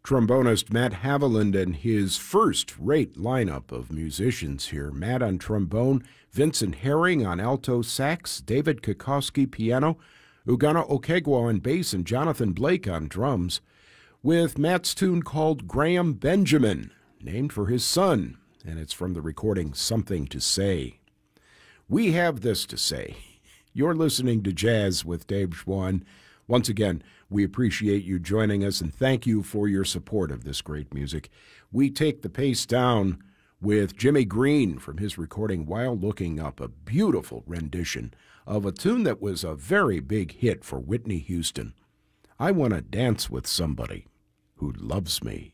Trombonist Matt Haviland and his first-rate lineup of musicians here. Matt on trombone, Vincent Herring on alto sax, David Kokoski piano, Ugana Okegwa on bass, and Jonathan Blake on drums, with Matt's tune called Graham Benjamin, named for his son, and it's from the recording Something to Say. We have this to say. You're listening to Jazz with Dave Schwann. Once again, we appreciate you joining us and thank you for your support of this great music. We take the pace down with Jimmy Green from his recording While Looking Up, a beautiful rendition of a tune that was a very big hit for Whitney Houston. I Want to Dance with Somebody Who Loves Me.